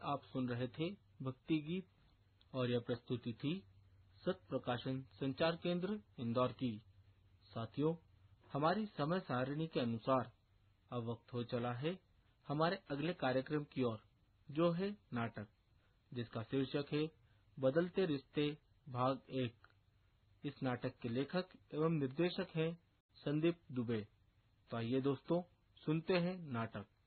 आप सुन रहे थे भक्ति गीत और यह प्रस्तुति थी सत प्रकाशन संचार केंद्र इंदौर की। साथियों, हमारी समय सारिणी के अनुसार अब वक्त हो चला है हमारे अगले कार्यक्रम की ओर, जो है नाटक, जिसका शीर्षक है बदलते रिश्ते भाग 1। इस नाटक के लेखक एवं निर्देशक हैं संदीप दुबे। तो आइए दोस्तों, सुनते हैं नाटक।